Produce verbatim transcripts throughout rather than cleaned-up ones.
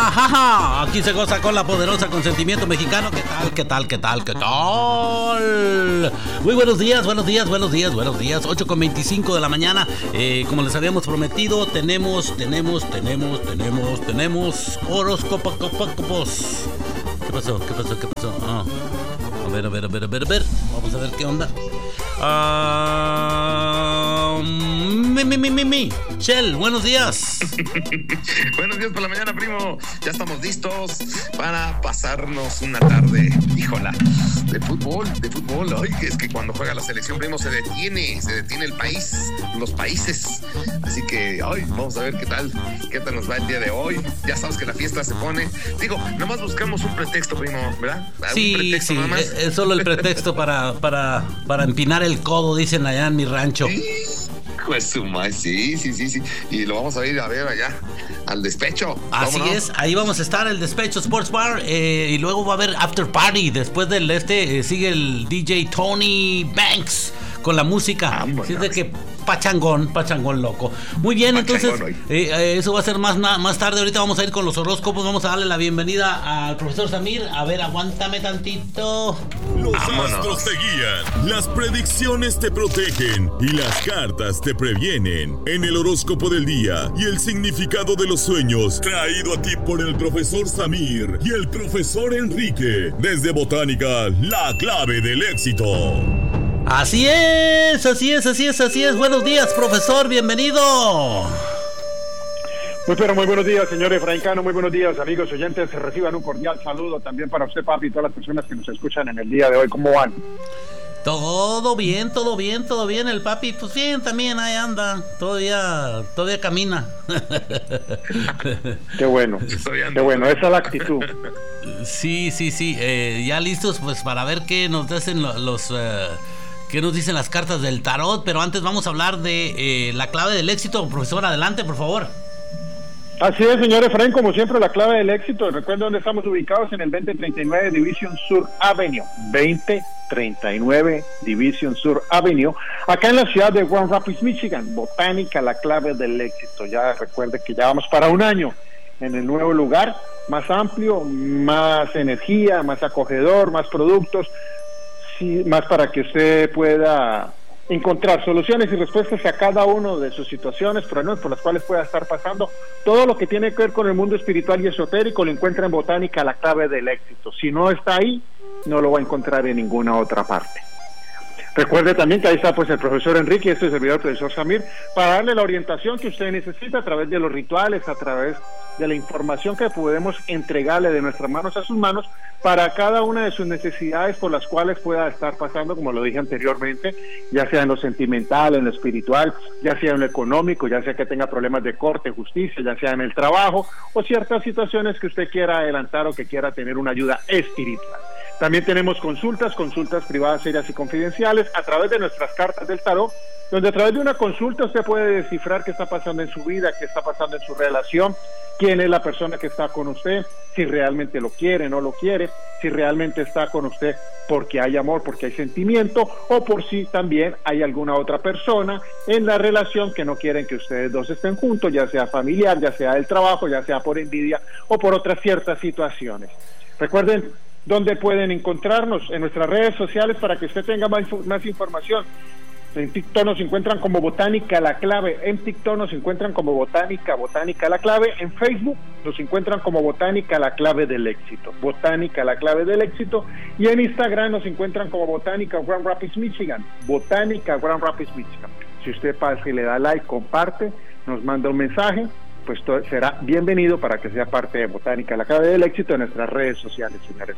ja! Aquí se goza con la poderosa consentimiento mexicano. ¿Qué tal, qué tal, qué tal, qué tal? Muy buenos días, buenos días, buenos días, buenos días. ocho con veinticinco de la mañana. Eh, como les habíamos prometido, tenemos, tenemos, tenemos, tenemos, tenemos horóscopos. ¿Qué pasó? ¿Qué pasó? ¿Qué pasó? Ah. A ver, a ver, a ver, a ver, a ver. Vamos a ver qué onda. Uh, mi, mi, mi, mi, mi. Shell, buenos días. Buenos días por la mañana, primo. Ya estamos listos para pasarnos una tarde, híjola, de fútbol, de fútbol. Ay, es que cuando juega la selección, primo, se detiene, se detiene el país, los países. Así que, ay, vamos a ver qué tal, qué tal nos va el día de hoy. Ya sabes que la fiesta se pone. Digo, nomás buscamos un pretexto, primo, ¿verdad? Sí, un pretexto, sí, nada más. Es solo el pretexto para, para, para empinar el codo, dicen allá en mi rancho. Sí. Pues su madre, sí, sí, sí, sí. Y lo vamos a ir a ver allá, al despecho. Así ¿Cómo no? es, ahí vamos a estar, el Despecho Sports Bar. Eh, y luego va a haber After Party. Después del este, eh, sigue el D J Tony Banks con la música. Así es de que pachangón, pachangón loco. Muy bien, pachangón, entonces, eh, eh, eso va a ser más, más tarde. Ahorita vamos a ir con los horóscopos. Vamos a darle la bienvenida al profesor Samir. A ver, aguántame tantito. Los Vámonos. Astros te guían, las predicciones te protegen y las cartas te previenen. En el horóscopo del día y el significado de los sueños, traído a ti por el profesor Samir y el profesor Enrique. Desde Botánica, la clave del éxito. Así es, así es, así es, así es. Buenos días, profesor, bienvenido. Muy pero muy buenos días, señor Efraín Cano, muy buenos días, amigos oyentes. Reciban un cordial saludo también para usted, papi, y todas las personas que nos escuchan en el día de hoy. ¿Cómo van? Todo bien, todo bien, todo bien. El papi, pues bien, también ahí anda. Todavía, todavía camina. Qué bueno, qué bueno, esa es la actitud. Sí, sí, sí. Eh, ya listos, pues, para ver qué nos dicen los... los uh, qué nos dicen las cartas del tarot. Pero antes vamos a hablar de eh, la clave del éxito. Profesor, adelante, por favor. Así es, señor Efraín, como siempre, la clave del éxito. Recuerden dónde estamos ubicados, en el veinte treinta y nueve Division Sur Avenue. veinte treinta y nueve Division Sur Avenue, acá en la ciudad de Grand Rapids, Michigan. Botánica, la clave del éxito. Ya recuerde que ya vamos para un año en el nuevo lugar, más amplio, más energía, más acogedor, más productos, sí, más para que usted pueda encontrar soluciones y respuestas a cada uno de sus situaciones, problemas por las cuales pueda estar pasando. Todo lo que tiene que ver con el mundo espiritual y esotérico lo encuentra en Botánica, la clave del éxito. Si no está ahí, no lo va a encontrar en ninguna otra parte. Recuerde también que ahí está pues el profesor Enrique y este es el servidor profesor Samir para darle la orientación que usted necesita a través de los rituales, a través de la información que podemos entregarle de nuestras manos a sus manos para cada una de sus necesidades por las cuales pueda estar pasando, como lo dije anteriormente, ya sea en lo sentimental, en lo espiritual, ya sea en lo económico, ya sea que tenga problemas de corte, justicia, ya sea en el trabajo o ciertas situaciones que usted quiera adelantar o que quiera tener una ayuda espiritual. También tenemos consultas, consultas privadas, serias y confidenciales a través de nuestras cartas del tarot, donde a través de una consulta usted puede descifrar qué está pasando en su vida, qué está pasando en su relación, quién es la persona que está con usted, si realmente lo quiere, no lo quiere, si realmente está con usted porque hay amor, porque hay sentimiento, o por si también hay alguna otra persona en la relación que no quieren que ustedes dos estén juntos, ya sea familiar, ya sea del trabajo, ya sea por envidia o por otras ciertas situaciones. Recuerden dónde pueden encontrarnos en nuestras redes sociales para que usted tenga más, más información. En TikTok nos encuentran como Botánica la clave, en TikTok nos encuentran como Botánica, Botánica la clave, en Facebook nos encuentran como Botánica la clave del éxito, Botánica la clave del éxito, y en Instagram nos encuentran como Botánica Grand Rapids, Michigan, Botánica Grand Rapids, Michigan. Si usted pasa y le da like, comparte, nos manda un mensaje, pues todo será bienvenido para que sea parte de Botánica la clave del éxito en nuestras redes sociales, señores.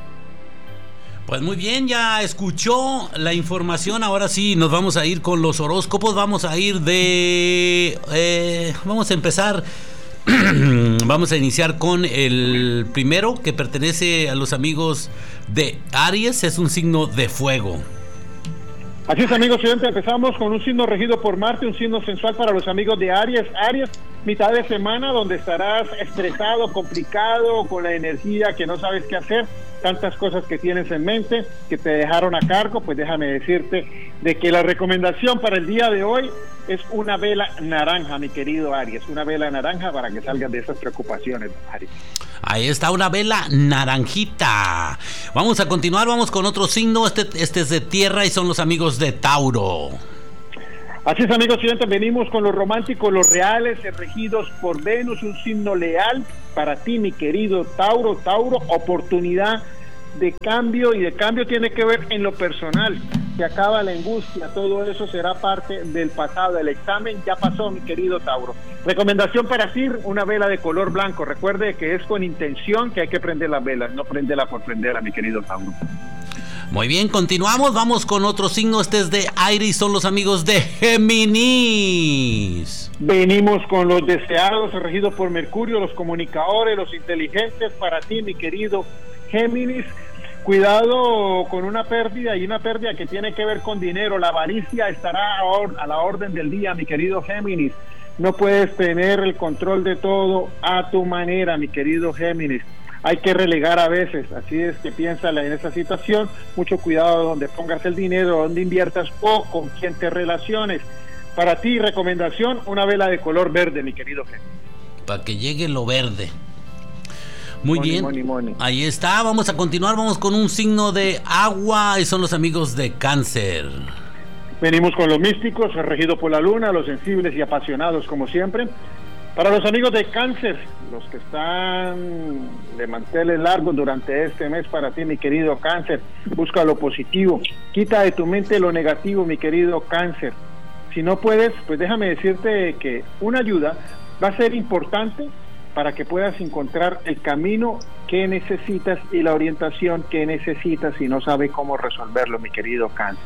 Pues muy bien, ya escuchó la información. Ahora sí, nos vamos a ir con los horóscopos. Vamos a ir de... Eh, vamos a empezar... vamos a iniciar con el primero, que pertenece a los amigos de Aries. Es un signo de fuego. Así es, amigos oyentes, empezamos con un signo regido por Marte, un signo sensual para los amigos de Aries. Aries, mitad de semana donde estarás estresado, complicado, con la energía que no sabes qué hacer, tantas cosas que tienes en mente, que te dejaron a cargo. Pues déjame decirte de que la recomendación para el día de hoy es una vela naranja, mi querido Aries, una vela naranja para que salgas de esas preocupaciones, Aries. Ahí está una vela naranjita. Vamos a continuar, vamos con otro signo. Este, este es de tierra y son los amigos de Tauro. Así es, amigos oyentes, venimos con los románticos, los reales, regidos por Venus, un signo leal para ti, mi querido Tauro. Tauro, oportunidad de cambio, y de cambio tiene que ver en lo personal. Se acaba la angustia, todo eso será parte del pasado. El examen ya pasó, mi querido Tauro. Recomendación para Sir, una vela de color blanco. Recuerde que es con intención que hay que prender las velas, no prenderla por prenderla, mi querido Tauro. Muy bien, continuamos, vamos con otro signo. Este es de aire y son los amigos de Géminis. Venimos con los deseados, regidos por Mercurio, los comunicadores, los inteligentes. Para ti, mi querido Géminis, cuidado con una pérdida, y una pérdida que tiene que ver con dinero. La avaricia estará a la orden del día, mi querido Géminis. No puedes tener el control de todo a tu manera, mi querido Géminis. Hay que relegar a veces, así es que piénsala en esa situación. Mucho cuidado donde pongas el dinero, donde inviertas o con quién te relaciones. Para ti, recomendación, una vela de color verde, mi querido Géminis. Para que llegue lo verde. Muy money, bien, money, money. Ahí está, vamos a continuar, vamos con un signo de agua y son los amigos de Cáncer. Venimos con los místicos, regido por la luna, los sensibles y apasionados como siempre. Para los amigos de Cáncer, los que están de manteles largos durante este mes, para ti, mi querido Cáncer, busca lo positivo, quita de tu mente lo negativo, mi querido Cáncer. Si no puedes, pues déjame decirte que una ayuda va a ser importante para que puedas encontrar el camino que necesitas y la orientación que necesitas si no sabes cómo resolverlo, mi querido Cáncer.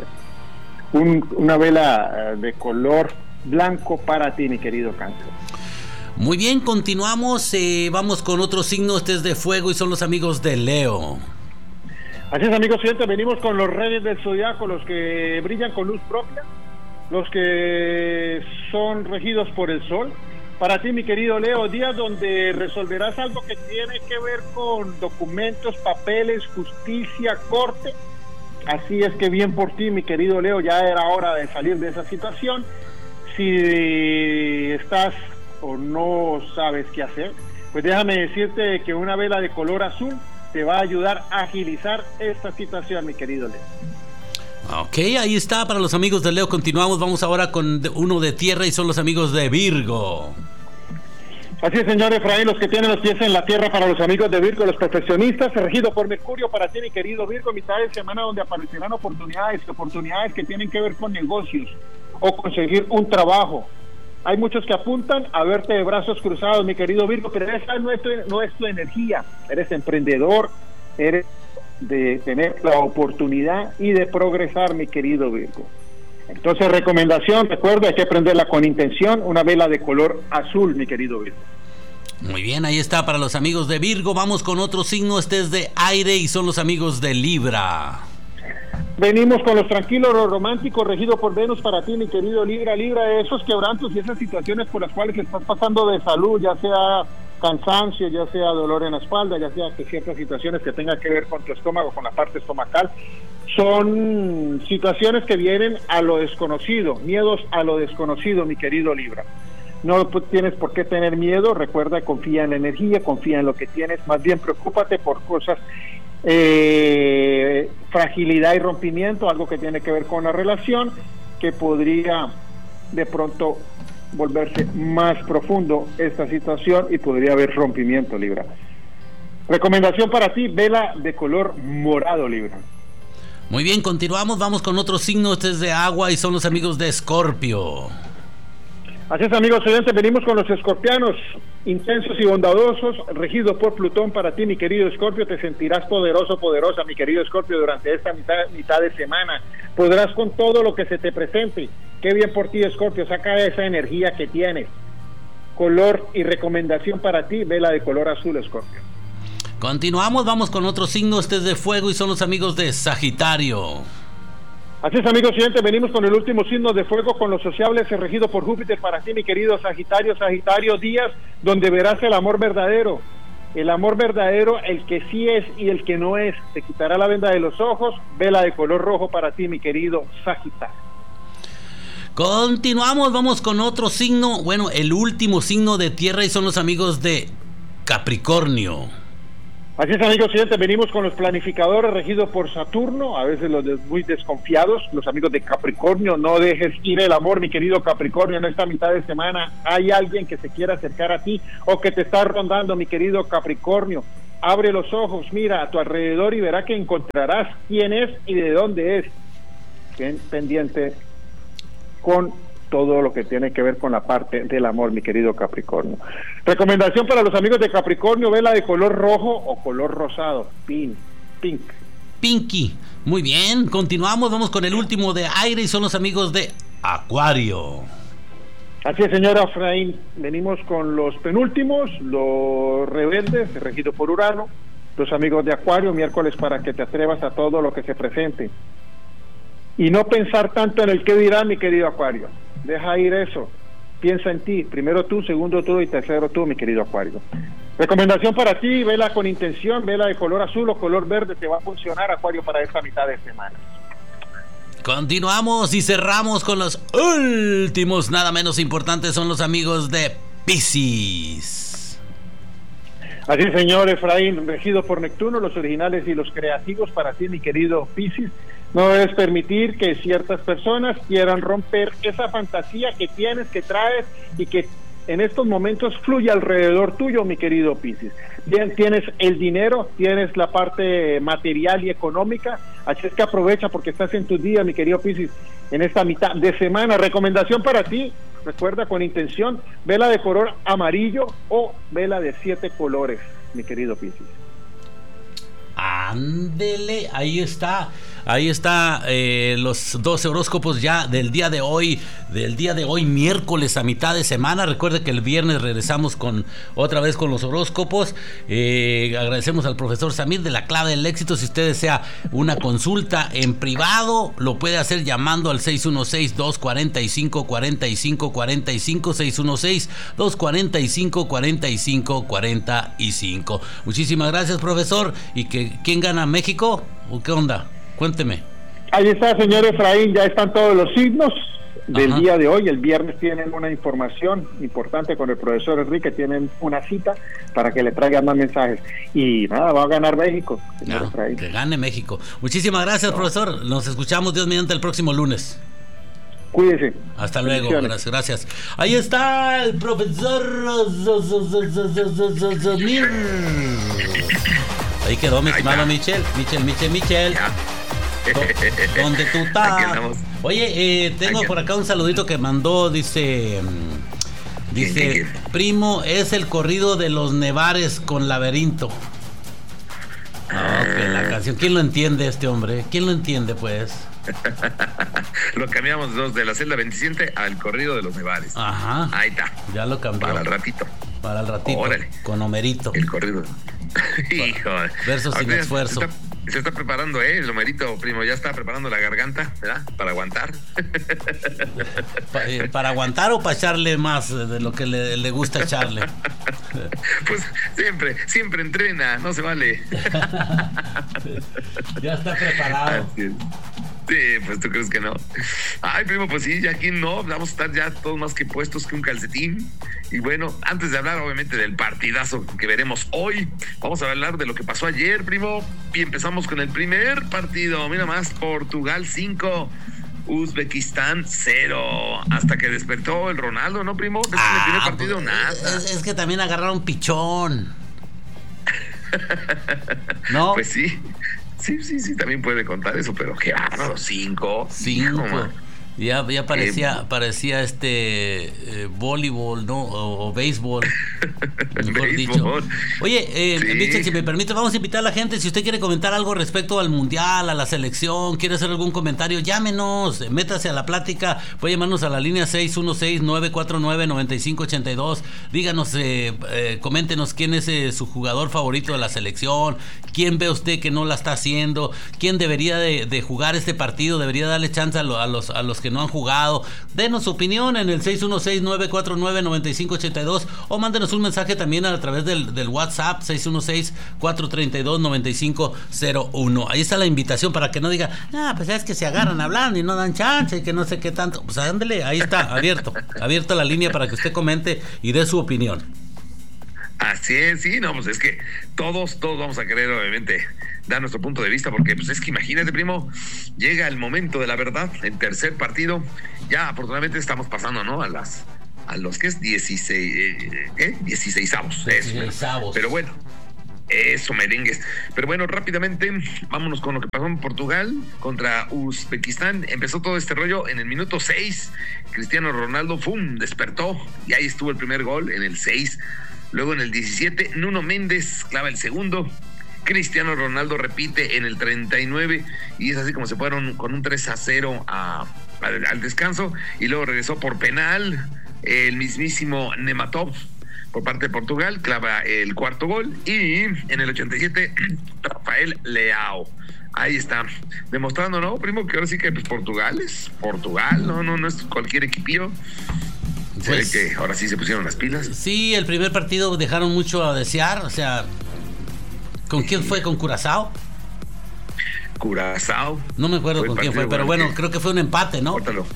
Un, una vela de color blanco para ti, mi querido Cáncer. Muy bien, continuamos, eh, vamos con otro signo. Este es de fuego y son los amigos de Leo. Así es, amigos oyentes, venimos con los reyes del zodiaco, los que brillan con luz propia, los que son regidos por el sol. Para ti, mi querido Leo, días donde resolverás algo que tiene que ver con documentos, papeles, justicia, corte. Así es que bien por ti, mi querido Leo, ya era hora de salir de esa situación. Si estás o no sabes qué hacer, pues déjame decirte que una vela de color azul te va a ayudar a agilizar esta situación, mi querido Leo. Ok, ahí está, para los amigos de Leo. Continuamos, vamos ahora con uno de tierra y son los amigos de Virgo. Así es, señor Efraín, los que tienen los pies en la tierra, para los amigos de Virgo, los profesionistas, regido por Mercurio. Para ti, mi querido Virgo, mitad de semana donde aparecerán oportunidades, oportunidades que tienen que ver con negocios o conseguir un trabajo. Hay muchos que apuntan a verte de brazos cruzados, mi querido Virgo, pero esa no es tu, no es tu energía. Eres emprendedor, eres de tener la oportunidad y de progresar, mi querido Virgo. Entonces, recomendación, recuerda, hay que prenderla con intención, una vela de color azul, mi querido Virgo. Muy bien, ahí está para los amigos de Virgo. Vamos con otro signo, este es de aire y son los amigos de Libra. Venimos con los tranquilos, los románticos, regidos por Venus. Para ti, mi querido Libra, Libra, de esos quebrantos y esas situaciones por las cuales estás pasando de salud, ya sea cansancio, ya sea dolor en la espalda, ya sea que ciertas situaciones que tengan que ver con tu estómago, con la parte estomacal, son situaciones que vienen a lo desconocido, miedos a lo desconocido, mi querido Libra. No tienes por qué tener miedo, recuerda, confía en la energía, confía en lo que tienes, más bien preocúpate por cosas, eh, fragilidad y rompimiento, algo que tiene que ver con la relación, que podría de pronto volverse más profundo esta situación y podría haber rompimiento, Libra. Recomendación para ti, vela de color morado, Libra. Muy bien, continuamos, vamos con otro signo, este es de agua y son los amigos de Escorpio. Así es, amigos oyentes, venimos con los escorpianos, intensos y bondadosos, regidos por Plutón. Para ti, mi querido Escorpio, te sentirás poderoso, poderosa, mi querido Escorpio, durante esta mitad, mitad de semana. Podrás con todo lo que se te presente. Qué bien por ti, Escorpio, saca esa energía que tienes. Color y recomendación para ti, vela de color azul, Escorpio. Continuamos, vamos con otro signo, este es de fuego y son los amigos de Sagitario. Así Así es, amigos siguientes, venimos con el último signo de fuego, con los sociables regido por Júpiter para ti, mi querido Sagitario. Sagitario, días donde verás el amor verdadero. El amor verdadero, el que sí es y el que no es. Te quitará la venda de los ojos, vela de color rojo para ti, mi querido Sagitario. Continuamos, vamos con otro signo, bueno, el último signo de tierra y son los amigos de Capricornio. Así es, amigos siguientes, venimos con los planificadores regidos por Saturno, a veces los de, muy desconfiados, los amigos de Capricornio. No dejes ir el amor, mi querido Capricornio, en esta mitad de semana hay alguien que se quiera acercar a ti o que te está rondando, mi querido Capricornio. Abre los ojos, mira a tu alrededor y verá que encontrarás quién es y de dónde es. Bien pendiente con todo lo que tiene que ver con la parte del amor, mi querido Capricornio. Recomendación para los amigos de Capricornio, vela de color rojo o color rosado, pink, pink. Pinky, muy bien, continuamos, vamos con el último de aire y son los amigos de Acuario. Así es, señora Efraín, venimos con los penúltimos, los rebeldes, regidos por Urano, los amigos de Acuario, miércoles para que te atrevas a todo lo que se presente. Y no pensar tanto en el qué dirá, mi querido Acuario. Deja ir eso. Piensa en ti. Primero tú, segundo tú y tercero tú, mi querido Acuario. Recomendación para ti, vela con intención, vela de color azul o color verde. Te va a funcionar, Acuario, para esta mitad de semana. Continuamos y cerramos con los últimos, nada menos importantes, son los amigos de Piscis. Así, señor Efraín, regido por Neptuno, los originales y los creativos para ti, mi querido Piscis. No debes permitir que ciertas personas quieran romper esa fantasía que tienes, que traes y que en estos momentos fluye alrededor tuyo, mi querido Piscis. Bien, tienes el dinero, tienes la parte material y económica, así es que aprovecha porque estás en tus días, mi querido Piscis, en esta mitad de semana. Recomendación para ti, recuerda con intención, vela de color amarillo o vela de siete colores, mi querido Piscis. Ándele, ahí está, ahí está eh, los dos horóscopos ya del día de hoy, del día de hoy miércoles a mitad de semana. Recuerde que el viernes regresamos con otra vez con los horóscopos. Eh, agradecemos al profesor Samir de la clave del éxito. Si usted desea una consulta en privado, lo puede hacer llamando al seis uno seis, dos cuatro cinco, cuatro cinco cuatro cinco, seis uno seis, dos cuatro cinco, cuatro cinco cuatro cinco. Muchísimas gracias, profesor, y que ¿quién gana, México o qué onda? Cuénteme. Ahí está, señor Efraín, ya están todos los signos del Ajá. día de hoy. El viernes tienen una información importante con el profesor Enrique, tienen una cita para que le traigan más mensajes. Y nada, va a ganar México, señor No, Efraín. que gane México. Muchísimas gracias, no. profesor. Nos escuchamos, Dios mediante, el próximo lunes. Cuídese. Hasta luego, gracias, gracias. Ahí está el profesor Samir. Ahí quedó mi estimado Michel, Michel, Michel, Michel. ¿Dónde tú estás? Oye, eh, tengo por acá un saludito que mandó, dice, dice, primo, es el corrido de los Nevares con Laberinto. No, que la canción, ¿quién lo entiende este hombre? ¿Quién lo entiende, pues? Lo cambiamos dos de la celda veintisiete al corrido de los Nevares. Ajá. Ahí está. Ya lo cambió. Para el ratito. Para el ratito. Órale. Con Homerito. El corrido. Hijo. Versos sin Ahorita esfuerzo. Se está, se está preparando, ¿eh? El Homerito, primo, ya está preparando la garganta, ¿verdad? Para aguantar. Pa, eh, ¿Para aguantar o para echarle más de lo que le, le gusta echarle? Pues siempre, siempre entrena, no se vale. Ya está preparado. Así es. Sí, pues tú crees que no. Ay, primo, pues sí, ya aquí no, vamos a estar ya todos más que puestos que un calcetín. Y bueno, antes de hablar obviamente del partidazo que veremos hoy, vamos a hablar de lo que pasó ayer, primo. Y empezamos con el primer partido, mira más, Portugal cinco, Uzbekistán cero, hasta que despertó el Ronaldo, ¿no, primo? Es ah, el primer partido, pues, nada. Es, es que también agarraron pichón. ¿No? Pues sí. Sí, sí, sí, también puede contar eso, pero qué bárbaro, cinco. Cinco. Ya, ya parecía, eh, parecía este eh, voleibol, ¿no? O, o béisbol. Mejor dicho. Oye, eh, sí. Michel, si me permite, vamos a invitar a la gente. Si usted quiere comentar algo respecto al mundial, a la selección, quiere hacer algún comentario, llámenos, métase a la plática. Puede llamarnos a la línea seis uno seis, nueve cuatro nueve, nueve cinco ocho dos. Díganos, eh, eh, coméntenos quién es eh, su jugador favorito de la selección, quién ve usted que no la está haciendo, quién debería de, de jugar este partido, debería darle chance a, lo, a, los, a los que no han jugado. Denos su opinión en el seis uno seis, nueve cuatro nueve, nueve cinco ocho dos o mándenos un mensaje también a través del, del WhatsApp seis uno seis, cuatro tres dos, nueve cinco cero uno. Ahí está la invitación para que no diga, ah, pues es que se agarran hablando y no dan chance y que no sé qué tanto. Pues ándele, ahí está, abierto, abierto la línea para que usted comente y dé su opinión. Así es, sí, no, pues es que todos, todos vamos a querer, obviamente, dar nuestro punto de vista, porque pues es que imagínate, primo, llega el momento de la verdad, el tercer partido, ya afortunadamente estamos pasando, ¿no? A las, a los que es dieciséis, eh, ¿eh? dieciseisavos, dieciseisavos. Pero bueno, eso, merengues. Pero bueno, rápidamente, vámonos con lo que pasó en Portugal contra Uzbekistán. Empezó todo este rollo en el minuto seis, Cristiano Ronaldo, ¡fum!, despertó, y ahí estuvo el primer gol en el seis. Luego en el diecisiete, Nuno Méndez clava el segundo. Cristiano Ronaldo repite en el treinta y nueve. Y es así como se fueron con un tres a cero a, a, al descanso. Y luego regresó por penal el mismísimo Nematov por parte de Portugal. Clava el cuarto gol. Y en el ochenta y siete, Rafael Leao. Ahí está, demostrando, ¿no, primo? Que ahora sí que pues, Portugal es Portugal. No, no, no es cualquier equipillo. Pues, que ahora sí se pusieron las pilas. Sí, el primer partido dejaron mucho a desear. O sea, ¿con quién fue? ¿Con Curazao? Curazao. No me acuerdo con quién fue, pero bueno, que... creo que fue un empate, ¿no? Córtalo.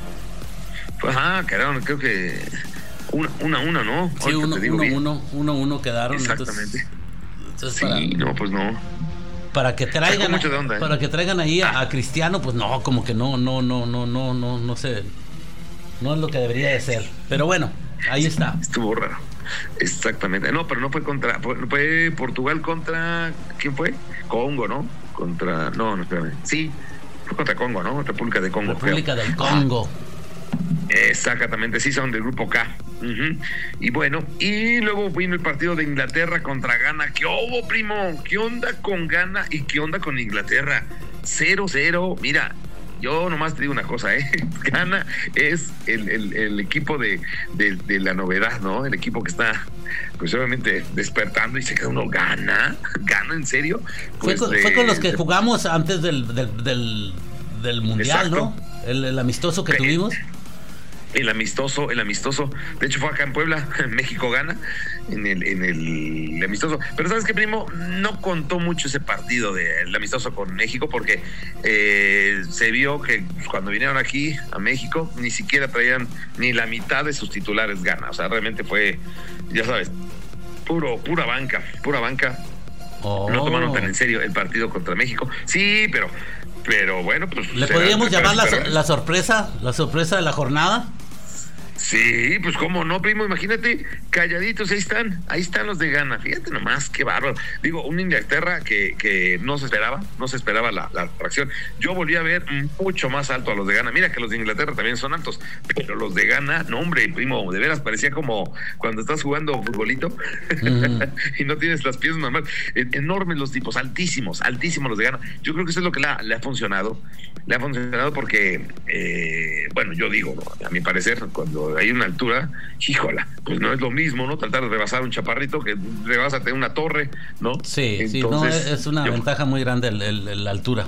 Ajá, quedaron, creo que una, una, una, ¿no? Sí, uno, uno, uno, uno, uno quedaron. Exactamente. Entonces, sí, para, no, pues no. Para que traigan, onda, ¿eh? Para que traigan ahí a, a Cristiano, pues no, como que no, no, no, no, no, no, no sé. No es lo que debería de ser. Pero bueno, ahí está. Estuvo raro. Exactamente. No, pero no fue contra... Fue, fue Portugal contra... ¿Quién fue? Congo, ¿no? Contra... No, no, espérame. Sí, fue contra Congo, ¿no? República de Congo. República creo. del Congo. Exactamente, sí, son del grupo K. Uh-huh. Y bueno, y luego vino el partido de Inglaterra contra Ghana. ¿Qué hubo, primo? ¿Qué onda con Ghana y qué onda con Inglaterra? cero cero. Mira... Yo nomás te digo una cosa, ¿eh? Ghana es el, el, el equipo de, de, de la novedad, ¿no? El equipo que está, pues obviamente, despertando y se queda uno, ¿Ghana? ¿Ghana, en serio? Pues fue, con, de, fue con los que de, jugamos antes del, del, del, del Mundial, exacto. ¿no? El, el amistoso que Pe- tuvimos. El amistoso, el amistoso, de hecho fue acá en Puebla, en México gana, en el, en el amistoso. Pero ¿sabes qué, primo? No contó mucho ese partido del amistoso con México, porque eh, se vio que cuando vinieron aquí a México, ni siquiera traían ni la mitad de sus titulares Ghana. O sea, realmente fue, ya sabes, puro, pura banca, pura banca. Oh. No tomaron tan en serio el partido contra México. Sí, pero, pero bueno, pues. ¿Le podríamos llamar la, la sorpresa, la sorpresa de la jornada? Sí, pues cómo no, primo, imagínate, calladitos, ahí están, ahí están los de Ghana, fíjate nomás, qué bárbaro. Digo, una Inglaterra que, que no se esperaba, no se esperaba la, la fracción. Yo volví a ver mucho más alto a los de Ghana, mira que los de Inglaterra también son altos, pero los de Ghana, no hombre, primo, de veras parecía como cuando estás jugando futbolito mm. y no tienes las piezas normales, enormes los tipos, altísimos, altísimos los de Ghana. Yo creo que eso es lo que le ha, le ha funcionado, le ha funcionado porque, eh, bueno, yo digo, ¿no? A mi parecer, cuando hay una altura, híjola, pues no es lo mismo, ¿no? Tratar de rebasar un chaparrito que rebásate una torre, ¿no? Sí, entonces, sí, no, es una yo, ventaja muy grande el, el, la altura.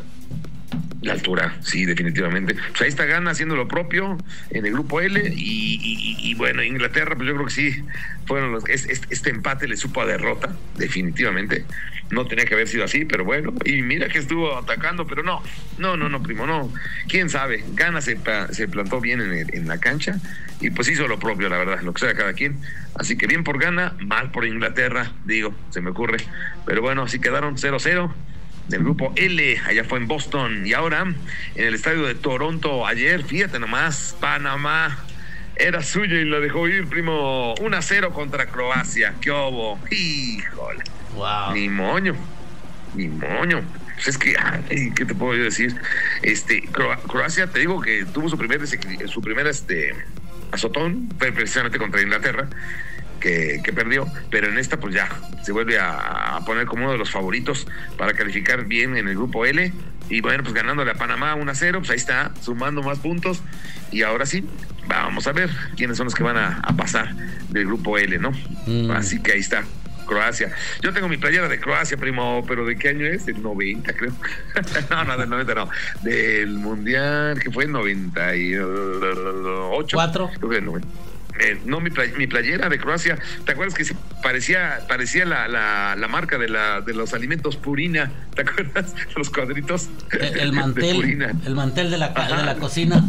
La altura, sí, definitivamente. Pues ahí está Ghana haciendo lo propio en el grupo L y, y, y bueno, Inglaterra, pues yo creo que sí, fueron los este, este empate le supo a derrota, definitivamente. No tenía que haber sido así, pero bueno, y mira que estuvo atacando, pero no, no, no, no, primo, no. Quién sabe, Ghana se, se plantó bien en, el, en la cancha y pues hizo lo propio, la verdad, lo que sea cada quien. Así que bien por Ghana, mal por Inglaterra, digo, se me ocurre. Pero bueno, así quedaron cero cero. Del grupo L, allá fue en Boston. Y ahora, en el estadio de Toronto, ayer, fíjate nomás, Panamá era suya y la dejó ir, primo. uno a cero contra Croacia. ¿Qué hubo? Híjole. Wow. Ni moño. Ni moño. Pues es que, ay, ¿qué te puedo yo decir? Este, Cro- Croacia, te digo que tuvo su primer, su primer este, azotón, precisamente contra Inglaterra. que, que perdió, pero en esta pues ya se vuelve a, a poner como uno de los favoritos para calificar bien en el grupo L. Y bueno, pues ganándole a Panamá uno a cero, pues ahí está, sumando más puntos. Y ahora sí, vamos a ver quiénes son los que van a, a pasar del grupo L, ¿no? Mm. Así que ahí está, Croacia. Yo tengo mi playera de Croacia, primo, pero ¿de qué año es? Del noventa, creo. no, no, del noventa no. Del Mundial, que fue el noventa y ocho. ¿Cuatro? Creo que el noventa. Eh, no, mi, play, mi playera de Croacia, ¿te acuerdas que parecía parecía la, la, la marca de la de los alimentos Purina? ¿Te acuerdas? Los cuadritos. El, el mantel, el mantel de la, de la cocina.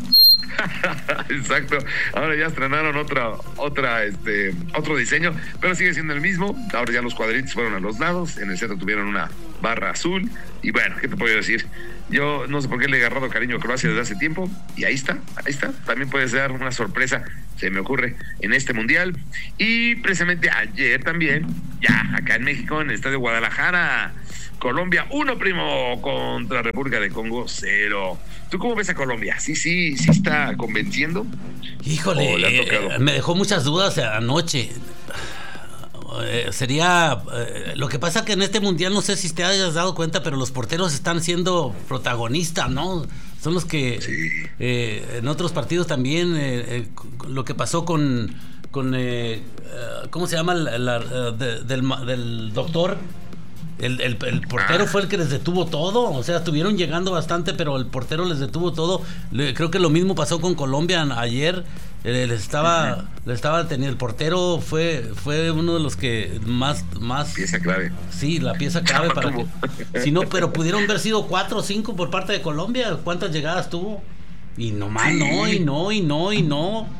Exacto. Ahora ya estrenaron otra, otra, este, otro diseño, pero sigue siendo el mismo. Ahora ya los cuadritos fueron a los lados. En el centro tuvieron una barra azul. Y bueno, ¿qué te puedo decir? Yo no sé por qué le he agarrado cariño a Croacia desde hace tiempo. Y ahí está, ahí está. También puede ser una sorpresa, se me ocurre, en este mundial. Y precisamente ayer también, ya acá en México, en el estadio Guadalajara, Colombia uno, primo, contra República de Congo cero. ¿Tú cómo ves a Colombia? ¿Sí, sí, sí está convenciendo? Híjole, eh, me dejó muchas dudas anoche. Eh, sería... Eh, lo que pasa que en este mundial, no sé si te hayas dado cuenta, pero los porteros están siendo protagonistas, ¿no? Son los que... Sí. Eh, en otros partidos también, eh, eh, lo que pasó con... con eh, ¿cómo se llama? La, la, de, del, del doctor... El, el, el portero ah. fue el que les detuvo todo, o sea, estuvieron llegando bastante, pero el portero les detuvo todo. Le, creo que lo mismo pasó con Colombia ayer. Eh, les estaba, uh-huh. les estaba teniendo, el portero fue fue uno de los que más más pieza clave. Sí, la pieza clave para que, si no, pero pudieron haber sido cuatro o cinco por parte de Colombia. ¿Cuántas llegadas tuvo? Y nomás sí. no, y no, y no, y no.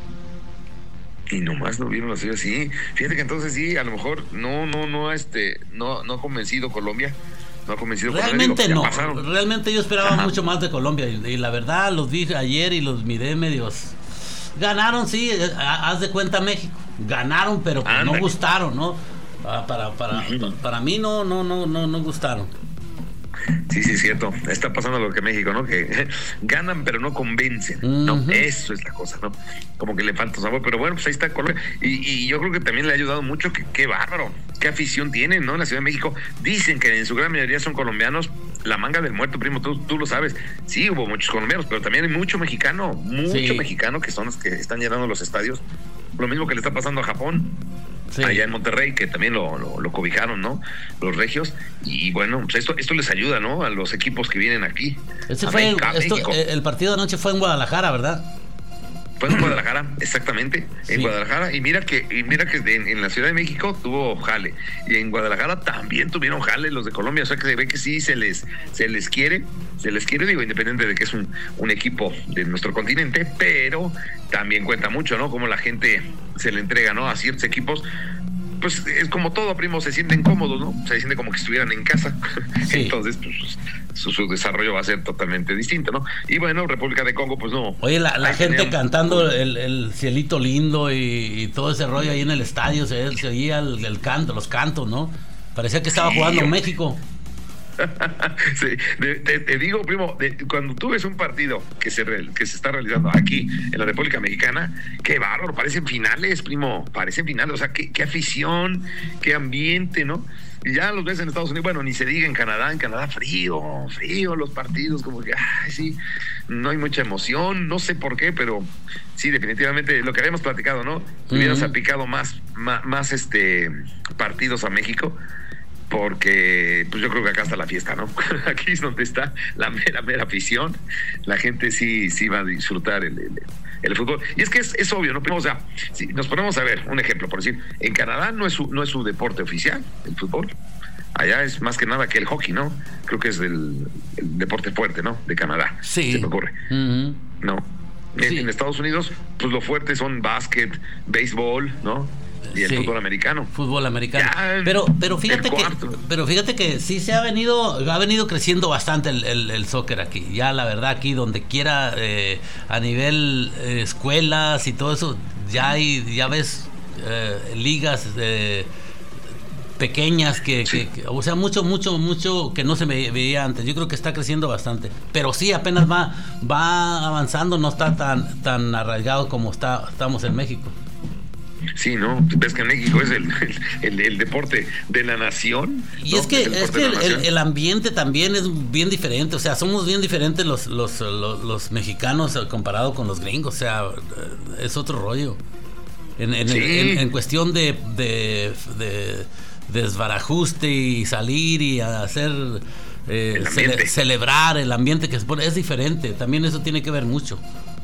Y nomás no vieron así, así. Fíjate que entonces sí, a lo mejor no, no, no, este, no, no ha convencido Colombia. No ha convencido Realmente Colombia. Digo, no. Realmente yo esperaba Ajá. mucho más de Colombia. Y, y la verdad, los vi ayer y los miré medios. Ganaron, sí, haz de cuenta México. Ganaron, pero pues no gustaron, ¿no? Para, para, uh-huh. para mí no, no, no, no, no gustaron. Sí, sí, es cierto. Está pasando lo que México, ¿no? Que ganan, pero no convencen, ¿no? Uh-huh. Eso es la cosa, ¿no? Como que le falta sabor, pero bueno, pues ahí está Colombia. Y, y yo creo que también le ha ayudado mucho, que qué bárbaro, qué afición tienen, ¿no? En la Ciudad de México. Dicen que en su gran mayoría son colombianos. La manga del muerto, primo, tú, tú lo sabes. Sí, hubo muchos colombianos, pero también hay mucho mexicano, mucho sí. mexicano que son los que están llenando los estadios. Lo mismo que le está pasando a Japón. Sí. Allá en Monterrey, que también lo, lo, lo cobijaron, ¿no? Los regios. Y bueno, pues esto, esto les ayuda, ¿no? A los equipos que vienen aquí. Este fue América, el, esto, el partido de anoche fue en Guadalajara, ¿verdad? Fue en Guadalajara, exactamente, sí. en Guadalajara, y mira que y mira que en, en la Ciudad de México tuvo jale, y en Guadalajara también tuvieron jale los de Colombia, o sea que se ve que sí se les se les quiere, se les quiere, digo, independiente de que es un, un equipo de nuestro continente, pero también cuenta mucho, ¿no? Cómo la gente se le entrega, ¿no? A ciertos equipos. Pues es como todo, primo, se sienten cómodos, ¿no? Se siente como que estuvieran en casa. Sí. Entonces, pues su, su desarrollo va a ser totalmente distinto, ¿no? Y bueno, República de Congo, pues no. Oye, la, la gente tenían... cantando el, el cielito lindo y, y todo ese rollo ahí en el estadio, se, se oía el, el canto, los cantos, ¿no? Parecía que estaba sí, jugando yo... México. Sí, te, te, te digo, primo, de, cuando tú ves un partido que se, re, que se está realizando aquí en la República Mexicana, qué bárbaro, parecen finales, primo, parecen finales, o sea, qué, qué afición, qué ambiente, ¿no? Y ya los ves en Estados Unidos, bueno, ni se diga en Canadá, en Canadá frío, frío los partidos, como que, ay, sí, no hay mucha emoción, no sé por qué, pero sí, definitivamente, lo que habíamos platicado, ¿no? Uh-huh. Hubieran salpicado más, más, más este, partidos a México, porque pues yo creo que acá está la fiesta, ¿no? Aquí es donde está la mera, mera afición. La gente sí, sí va a disfrutar el, el, el fútbol. Y es que es, es obvio, ¿no? O sea, si nos ponemos a ver un ejemplo, por decir, en Canadá no es su, no es su deporte oficial, el fútbol. Allá es más que nada que el hockey, ¿no? Creo que es el, el deporte fuerte, ¿no? De Canadá. Sí. Se me ocurre. Uh-huh. ¿No? En, sí. en Estados Unidos, pues lo fuerte son básquet, béisbol, ¿no? Y el sí, fútbol americano. Fútbol americano. Ya, pero, pero fíjate que, pero fíjate que sí se ha venido, ha venido creciendo bastante el, el, el soccer aquí. Ya la verdad aquí donde quiera, eh, a nivel eh, escuelas y todo eso, ya hay, ya ves eh, ligas eh, pequeñas que, sí. que, que, o sea, mucho, mucho, mucho que no se me veía antes. Yo creo que está creciendo bastante. Pero sí apenas va, va avanzando, no está tan, tan arraigado como está, estamos en México. sí, ¿no? Ves que México es el, el, el deporte de la nación. Y ¿no? es que, es el, es que el, el, el ambiente también es bien diferente, o sea, somos bien diferentes los, los, los, los mexicanos comparado con los gringos, o sea, es otro rollo. En, en, sí. en, en cuestión de, de, de, de desbarajuste y salir y hacer... Eh, cele, celebrar el ambiente que se pone es diferente, también eso tiene que ver mucho.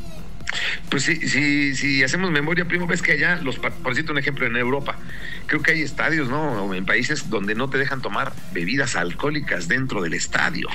Pues sí, sí, sí, hacemos memoria, primo, ves que allá, los, por decirte un ejemplo, en Europa, creo que hay estadios, ¿no? O en países donde no te dejan tomar bebidas alcohólicas dentro del estadio.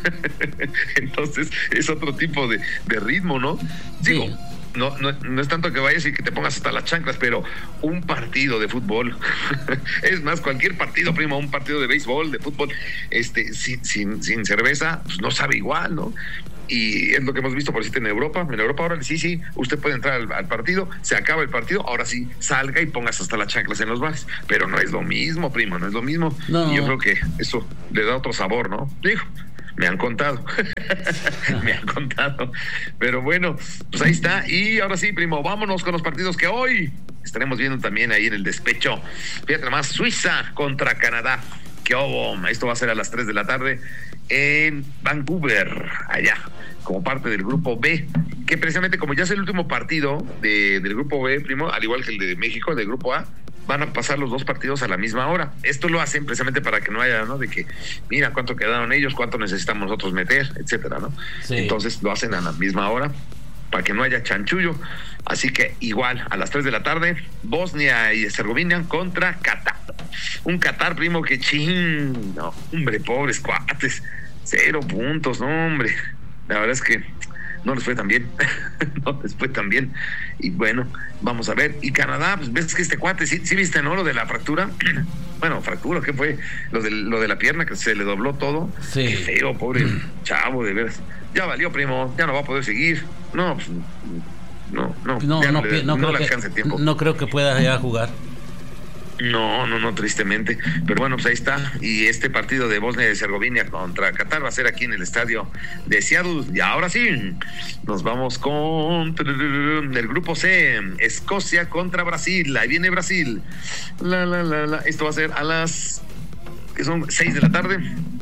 Entonces, es otro tipo de, de ritmo, ¿no? Digo, sí. No, no, no es tanto que vayas y que te pongas hasta las chanclas, pero un partido de fútbol, es más, cualquier partido, primo, un partido de béisbol, de fútbol, este, sin, sin, sin cerveza, pues no sabe igual, ¿no? Y es lo que hemos visto, por decirte, en Europa. En Europa ahora sí, sí, usted puede entrar al, al partido, se acaba el partido, ahora sí, salga y pongas hasta las chanclas en los bares. Pero no es lo mismo, primo, no es lo mismo. No. Y yo creo que eso le da otro sabor, ¿no? Digo, me han contado, me han contado. Pero bueno, pues ahí está. Y ahora sí, primo, vámonos con los partidos que hoy estaremos viendo también ahí en el despecho. Fíjate nomás, Suiza contra Canadá. ¡Qué obo! Esto va a ser a las tres de la tarde en Vancouver, allá, como parte del grupo B, que precisamente como ya es el último partido de, del grupo B, primo, al igual que el de México, el del grupo A, van a pasar los dos partidos a la misma hora. Esto lo hacen precisamente para que no haya, ¿no? De que, mira cuánto quedaron ellos, cuánto necesitamos nosotros meter, etcétera, ¿no? Sí. Entonces lo hacen a la misma hora para que no haya chanchullo. Así que igual, a las tres de la tarde, Bosnia y Herzegovina contra Qatar. Un Qatar, primo, que ching, no, hombre, pobres cuates, cero puntos, no, hombre. La verdad es que no les fue tan bien, no les fue tan bien. Y bueno, vamos a ver. Y Canadá, pues ves que este cuate, ¿sí, sí viste, no? Lo de la fractura. Bueno, fractura, ¿qué fue? Lo de, lo de la pierna, que se le dobló todo. Sí. Qué feo, pobre chavo, de veras. Ya valió, primo, ya no va a poder seguir. No, pues, no, no, no, ya no, no, le, no, no creo le que, alcanza el tiempo. No creo que pueda ya jugar. No, no, no, tristemente. Pero bueno, pues ahí está. Y este partido de Bosnia y Herzegovina contra Qatar va a ser aquí en el estadio de Seattle. Y ahora sí, nos vamos con el grupo C, Escocia contra Brasil. Ahí viene Brasil. La, la, la, la. Esto va a ser a las que son seis de la tarde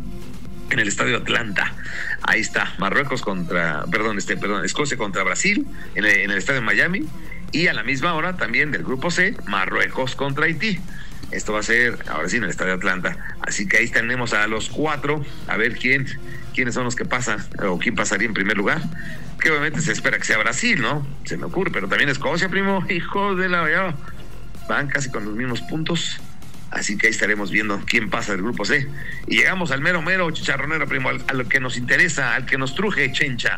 en el estadio Atlanta. Ahí está, Marruecos contra, perdón, este, perdón, Escocia contra Brasil en el, en el estadio de Miami. Y a la misma hora también del grupo C, Marruecos contra Haití. Esto va a ser ahora sí en el estadio Atlanta. Así que ahí tenemos a los cuatro, a ver quién, quiénes son los que pasan, o quién pasaría en primer lugar. Que obviamente se espera que sea Brasil, ¿no? Se me ocurre, pero también Escocia, primo, hijo de la ya van casi con los mismos puntos. Así que ahí estaremos viendo quién pasa del grupo C. Y llegamos al mero mero chicharronero, primo, al, a lo que nos interesa, al que nos truje, chencha.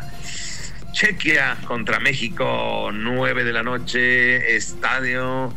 Chequia contra México, nueve de la noche, estadio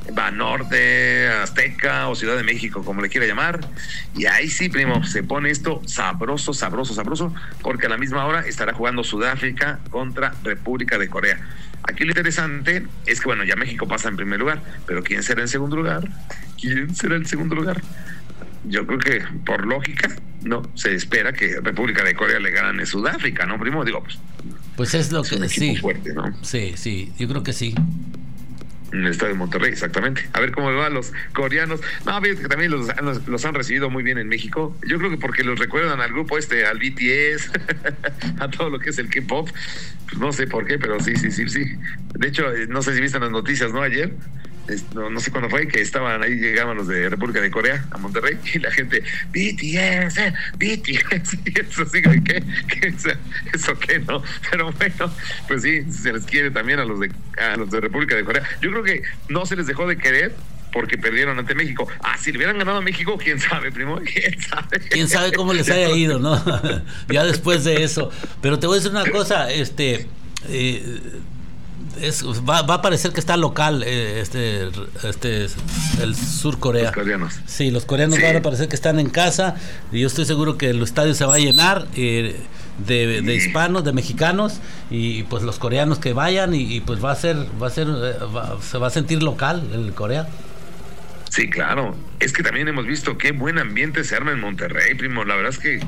Banorte, Azteca o Ciudad de México, como le quiera llamar. Y ahí sí, primo, se pone esto sabroso, sabroso, sabroso, porque a la misma hora estará jugando Sudáfrica contra República de Corea. Aquí lo interesante es que, bueno, ya México pasa en primer lugar, pero ¿quién será en segundo lugar? ¿Quién será el segundo lugar? Yo creo que, por lógica, no, se espera que República de Corea le gane a Sudáfrica, ¿no, primo? Digo, pues... Pues es lo es que un equipo sí. fuerte, ¿no? Sí, sí, yo creo que sí. En el estadio de Monterrey, exactamente. A ver cómo le va a los coreanos. No, fíjate que también los, los, los han recibido muy bien en México. Yo creo que porque los recuerdan al grupo este, al B T S, a todo lo que es el K-pop. Pues no sé por qué, pero sí, sí, sí, sí. De hecho, no sé si viste las noticias, ¿no? Ayer. No, no sé cuándo fue, que estaban ahí, llegaban los de República de Corea a Monterrey y la gente, B T S, B T S, y eso sí, ¿qué? ¿Qué eso, ¿Eso qué, no? Pero bueno, pues sí, se les quiere también a los de a los de República de Corea. Yo creo que no se les dejó de querer porque perdieron ante México. Ah, si le hubieran ganado a México, quién sabe, primo, quién sabe. Quién sabe cómo les haya ido, ¿no? Ya después de eso. Pero te voy a decir una cosa, este... Eh, Es, va, va a parecer que está local eh, este este el Sur Corea. Los coreanos. Sí, los coreanos sí. Van a parecer que están en casa y yo estoy seguro que el estadio se va a llenar eh, de, de hispanos, de mexicanos y pues los coreanos que vayan y, y pues va a ser va a ser eh, va, se va a sentir local el Corea. Sí, claro. Es que también hemos visto qué buen ambiente se arma en Monterrey, primo. La verdad es que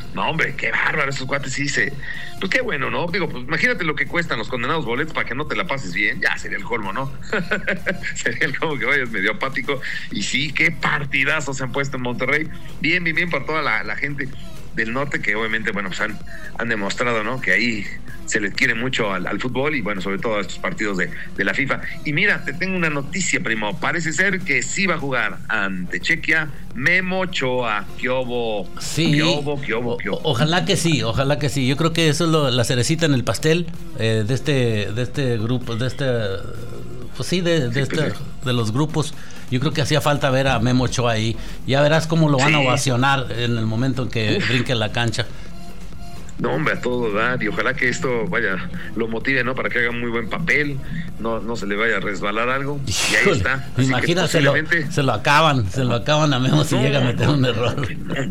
No, hombre, qué bárbaro, esos cuates sí se... Pues qué bueno, ¿no? Digo, pues imagínate lo que cuestan los condenados boletos para que no te la pases bien. Ya sería el colmo, ¿no? Sería el colmo que vayas medio apático. Y sí, qué partidazos se han puesto en Monterrey. Bien, bien, bien por toda la, la gente del norte que obviamente, bueno, pues han, han demostrado, ¿no? Que ahí se les quiere mucho al, al fútbol y, bueno, sobre todo a estos partidos de, de la FIFA. Y mira, te tengo una noticia, primo. Parece ser que sí va a jugar ante Chequia Memo Ochoa. ¿Qué obo? Sí. ¿Qué obo? ¿Qué obo? ¿Qué obo? O, ojalá que sí, ojalá que sí. Yo creo que eso es lo, la cerecita en el pastel eh, de este de este grupo, de este... Pues sí, de, de, sí, este, pues sí. de los grupos. Yo creo que hacía falta ver a Memo Ochoa ahí. Ya verás cómo lo van sí. a ovacionar en el momento en que Uf. brinque en la cancha. No, hombre, a todo dar, y ojalá que esto, vaya, lo motive, ¿no? Para que haga muy buen papel, no, no se le vaya a resbalar algo, y ahí está. Imagínate, posiblemente... se, se lo acaban, se lo acaban a Memo si no, llega a meter un error.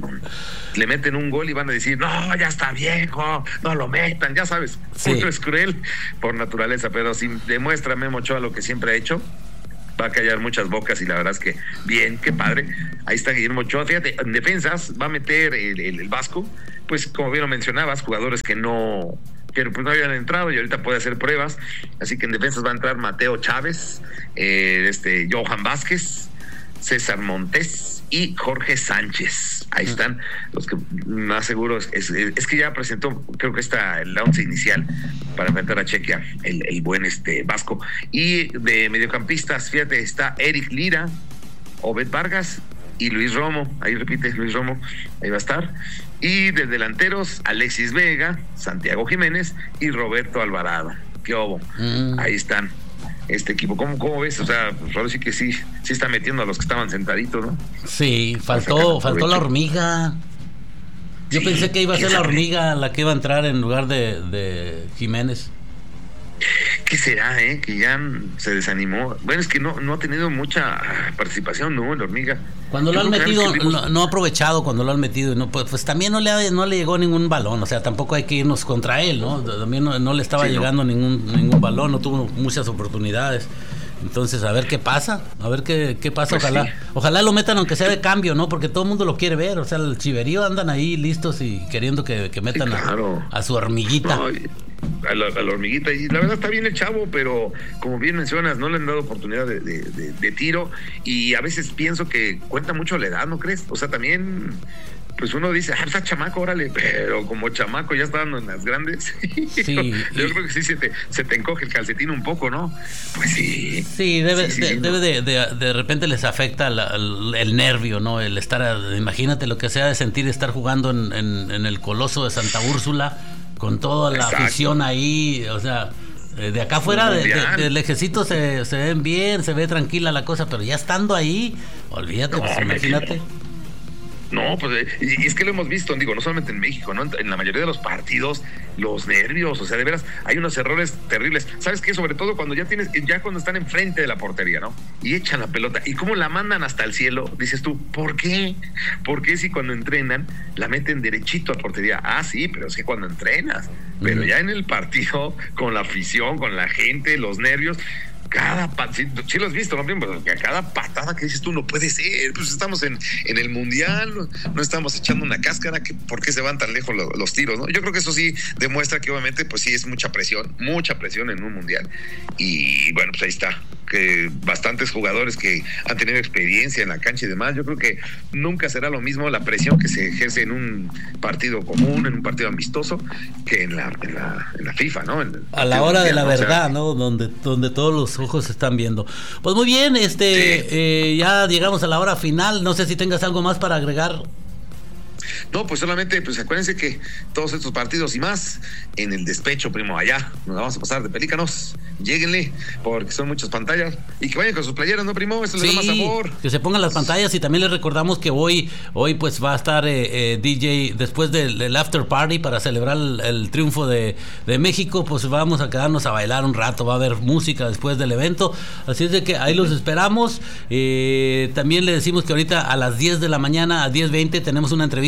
Le meten un gol y van a decir, no, ya está viejo, no lo metan, ya sabes, sí. Uno es cruel por naturaleza, pero si demuestra Memo Ochoa lo que siempre ha hecho, va a callar muchas bocas y la verdad es que bien, qué padre. Ahí está Guillermo Ochoa, fíjate, en defensas va a meter el, el, el Vasco, pues como bien lo mencionabas, jugadores que no, que pues no habían entrado y ahorita puede hacer pruebas, así que en defensas va a entrar Mateo Chávez, eh, este Johan Vázquez, César Montes y Jorge Sánchez. Ahí están los que más seguros es, es, es que ya presentó, creo que está la once inicial para enfrentar a Chequia, el, el buen este Vasco. Y de mediocampistas, fíjate, está Eric Lira, Obed Vargas y Luis Romo. Ahí repite Luis Romo, ahí va a estar. Y de delanteros, Alexis Vega, Santiago Jiménez y Roberto Alvarado. ¿Qué obo? Mm. Ahí están. Este equipo, ¿cómo, cómo ves? O sea, pues ahora sí que sí, sí está metiendo a los que estaban sentaditos, ¿no? Sí, faltó, faltó la hormiga. Yo sí, pensé que iba a ser la hormiga la que iba a entrar en lugar de, de Jiménez. ¿Qué será, eh? Que ya se desanimó. Bueno, es que no, no ha tenido mucha participación, ¿no? La hormiga. Cuando Yo lo han metido, vimos... no, no ha aprovechado cuando lo han metido. No, pues, pues también no le, ha, no le llegó ningún balón. O sea, tampoco hay que irnos contra él, ¿no? También no, no le estaba sí, llegando ¿no? ningún, ningún balón, no tuvo muchas oportunidades. Entonces, a ver qué pasa, a ver qué, qué pasa, pues ojalá. Sí. Ojalá lo metan aunque sea de cambio, ¿no? Porque todo el mundo lo quiere ver. O sea, el chiverío andan ahí listos y queriendo que, que metan sí, claro. a, a su hormiguita. No, A la, a la hormiguita, y la verdad está bien el chavo, pero como bien mencionas, no le han dado oportunidad de, de, de, de tiro, y a veces pienso que cuenta mucho la edad, ¿no crees? O sea, también pues uno dice, ah, está chamaco, órale, pero como chamaco ya está dando en las grandes. Sí, yo, yo creo que sí se te, se te encoge el calcetín un poco, ¿no? Pues sí. Sí, debe, sí, de, sí, debe ¿no? de, de, de repente les afecta la, el, el nervio, ¿no? El estar, imagínate lo que sea de sentir estar jugando en, en, en el Coloso de Santa Úrsula, con toda la Exacto. afición ahí, o sea, de acá afuera de, de, del lejecito se, se ven bien, se ve tranquila la cosa, pero ya estando ahí, olvídate, no, pues imagínate. No, pues y, y es que lo hemos visto, digo, no solamente en México, ¿no? En, en la mayoría de los partidos, los nervios, o sea, de veras, hay unos errores terribles. ¿Sabes qué? Sobre todo cuando ya tienes, ya cuando están enfrente de la portería, ¿no? Y echan la pelota, y cómo la mandan hasta el cielo, dices tú, ¿por qué? ¿Por qué si cuando entrenan la meten derechito a portería? Ah, sí, pero es que cuando entrenas, pero ya en el partido, con la afición, con la gente, los nervios, cada patada, si, si lo has visto, ¿no? Porque cada patada que dices tú no puede ser, pues estamos en, en el mundial, no, no estamos echando una cáscara, que, ¿por qué se van tan lejos los, los tiros, no? Yo creo que eso sí demuestra que obviamente pues sí es mucha presión, mucha presión en un mundial, y bueno, pues ahí está, que bastantes jugadores que han tenido experiencia en la cancha y demás, yo creo que nunca será lo mismo la presión que se ejerce en un partido común, en un partido amistoso, que en la, en la, en la FIFA, ¿no? En a la hora mundial, de la ¿no? verdad, o sea, ¿no? Donde, donde todos los ojos se están viendo. Pues muy bien, este sí. eh, ya llegamos a la hora final, no sé si tengas algo más para agregar. No, pues solamente, pues acuérdense que todos estos partidos y más en el despecho, primo, allá nos vamos a pasar de pelícanos, lléguenle, porque son muchas pantallas, y que vayan con sus playeras, ¿no, primo? Eso sí, les da más sabor. Que se pongan las pantallas, y también les recordamos que hoy, hoy pues va a estar eh, eh, D J después del, del after party para celebrar el, el triunfo de, de México, pues vamos a quedarnos a bailar un rato, va a haber música después del evento, así es de que ahí los esperamos. Eh, también le decimos que ahorita a las diez de la mañana, a diez veinte, tenemos una entrevista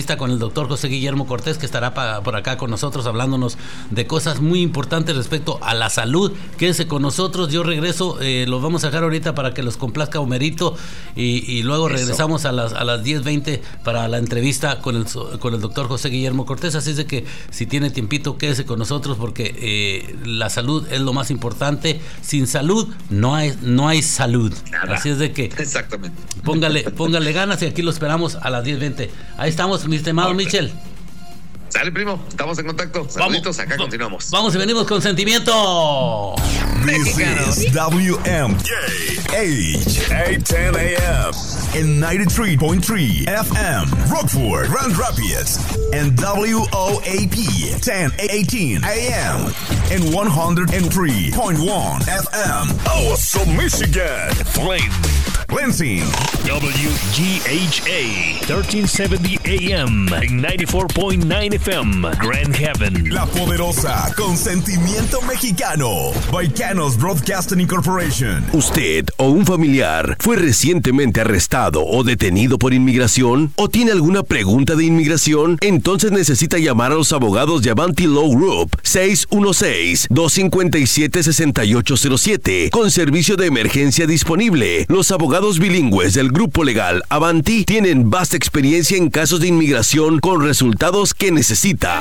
entrevista con el doctor José Guillermo Cortés, que estará pa, por acá con nosotros hablándonos de cosas muy importantes respecto a la salud. Quédese con nosotros, yo regreso, eh, los vamos a dejar ahorita para que los complazca Homerito y, y luego Eso. regresamos a las, a las diez veinte para la entrevista con el, con el doctor José Guillermo Cortés. Así es de que si tiene tiempito, quédese con nosotros porque eh, la salud es lo más importante. Sin salud no hay, no hay salud. Nada. Así es de que exactamente. Póngale, póngale ganas y aquí lo esperamos a las diez veinte. Ahí estamos, mi estimado Michel. Sale, primo, estamos en contacto. Saluditos, acá vamos, continuamos. Vamos y venimos con sentimiento. This is W M K H eight ten A M and ninety-three point three F M, Rockford, Grand Rapids, and W O A P ten eighteen A M and one oh three point one F M, Awesome, Michigan, Flint, Lansing, W G H A thirteen seventy A M and ninety-four point nine F M, Grand Haven. La Poderosa, con sentimiento mexicano, Baicanos Broadcasting Incorporation. ¿Usted o un familiar fue recientemente arrestado o detenido por inmigración? ¿O tiene alguna pregunta de inmigración? Entonces necesita llamar a los abogados de Avanti Law Group, seis uno seis, dos cinco siete, seis ocho cero siete, con servicio de emergencia disponible. Los abogados bilingües del grupo legal Avanti tienen vasta experiencia en casos de inmigración con resultados que necesita.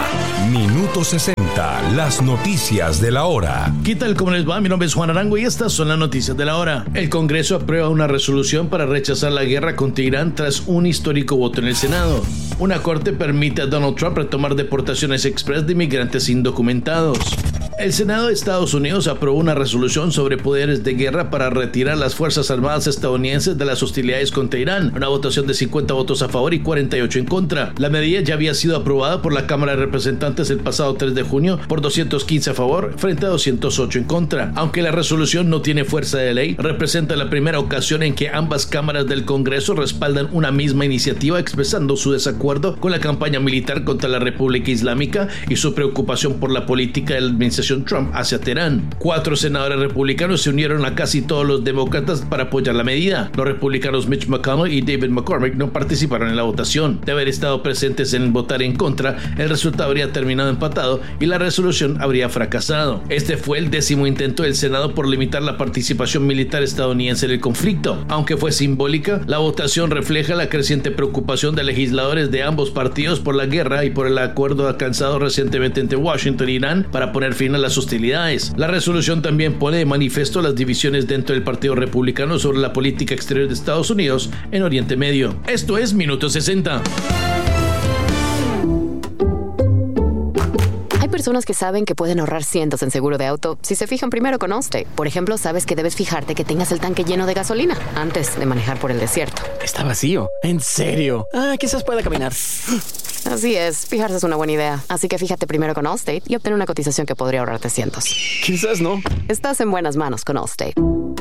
Minuto sesenta, las noticias de la hora. ¿Qué tal? ¿Cómo les va? Mi nombre es Juan Arango y estas son las noticias de la hora. El Congreso aprueba una resolución para rechazar la guerra contra Irán tras un histórico voto en el Senado. Una corte permite a Donald Trump retomar deportaciones express de inmigrantes indocumentados. El Senado de Estados Unidos aprobó una resolución sobre poderes de guerra para retirar las Fuerzas Armadas estadounidenses de las hostilidades contra Irán. Una votación de cincuenta votos a favor y cuarenta y ocho en contra. La medida ya había sido aprobada por la Cámara de Representantes el pasado tres de junio por doscientos quince a favor frente a doscientos ocho en contra. Aunque la resolución no tiene fuerza de ley, representa la primera ocasión en que ambas cámaras del Congreso respaldan una misma iniciativa expresando su desacuerdo con la campaña militar contra la República Islámica y su preocupación por la política de la administración Trump hacia Teherán. Cuatro senadores republicanos se unieron a casi todos los demócratas para apoyar la medida. Los republicanos Mitch McConnell y David McCormick no participaron en la votación. De haber estado presentes en el votar en contra, el resultado habría terminado empatado y la resolución habría fracasado. Este fue el décimo intento del Senado por limitar la participación militar estadounidense en el conflicto. Aunque fue simbólica, la votación refleja la creciente preocupación de legisladores de ambos partidos por la guerra y por el acuerdo alcanzado recientemente entre Washington e Irán para poner fin a las hostilidades. La resolución también pone de manifiesto las divisiones dentro del Partido Republicano sobre la política exterior de Estados Unidos en Oriente Medio. Esto es Minuto sesenta. Personas que saben que pueden ahorrar cientos en seguro de auto si se fijan primero con Allstate. Por ejemplo, sabes que debes fijarte que tengas el tanque lleno de gasolina antes de manejar por el desierto. Está vacío. ¿En serio? Ah, quizás pueda caminar. Así es, fijarse es una buena idea. Así que fíjate primero con Allstate y obtén una cotización que podría ahorrarte cientos. Quizás no. Estás en buenas manos con Allstate.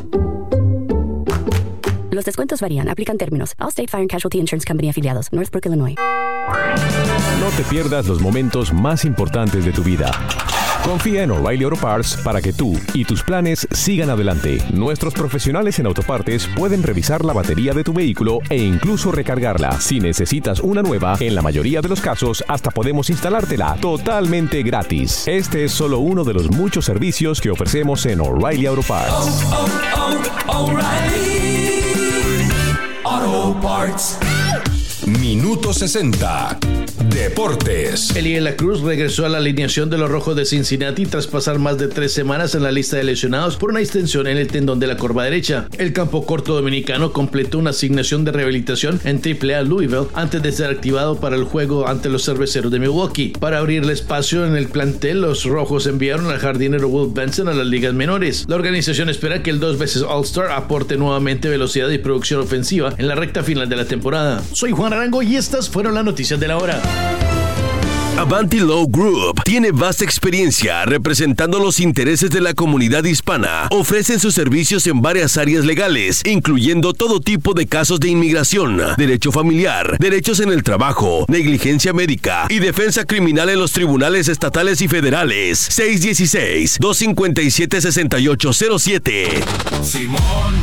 Los descuentos varían. Aplican términos. Allstate Fire and Casualty Insurance Company afiliados. Northbrook, Illinois. No te pierdas los momentos más importantes de tu vida. Confía en O'Reilly Auto Parts para que tú y tus planes sigan adelante. Nuestros profesionales en autopartes pueden revisar la batería de tu vehículo e incluso recargarla. Si necesitas una nueva, en la mayoría de los casos hasta podemos instalártela totalmente gratis. Este es solo uno de los muchos servicios que ofrecemos en O'Reilly Auto Parts. Oh, oh, oh, O'Reilly Auto Parts. Minuto sesenta. Deportes. Eli de la Cruz regresó a la alineación de los Rojos de Cincinnati tras pasar más de tres semanas en la lista de lesionados por una extensión en el tendón de la corva derecha. El campo corto dominicano completó una asignación de rehabilitación en triple A Louisville antes de ser activado para el juego ante los Cerveceros de Milwaukee. Para abrirle espacio en el plantel, los Rojos enviaron al jardinero Will Benson a las ligas menores. La organización espera que el dos veces All-Star aporte nuevamente velocidad y producción ofensiva en la recta final de la temporada. Soy Juan Arango y estas fueron las noticias de la hora. Avanti Law Group tiene vasta experiencia representando los intereses de la comunidad hispana. Ofrecen sus servicios en varias áreas legales, incluyendo todo tipo de casos de inmigración, derecho familiar, derechos en el trabajo, negligencia médica y defensa criminal en los tribunales estatales y federales. seis uno seis, dos cinco siete, seis ocho cero siete. Simón.